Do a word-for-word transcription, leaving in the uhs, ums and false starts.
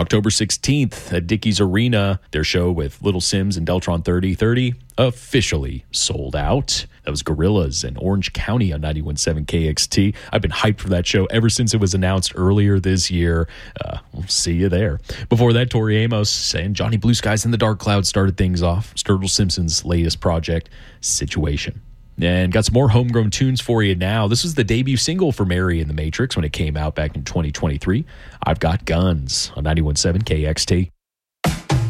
October sixteenth at Dickies Arena, their show with Little Sims and Deltron thirty thirty officially sold out. That was Gorillaz and Orange County on ninety-one point seven K X T. I've been hyped for that show ever since it was announced earlier this year. Uh, we'll see you there. Before that, Tori Amos and Johnny Blue Skies in the Dark Cloud started things off. Sturgill Simpson's latest project, Situation. And got some more homegrown tunes for you now. This was the debut single for Mary and the Matrix when it came out back in twenty twenty-three. I've Got Guns on ninety-one point seven K X T.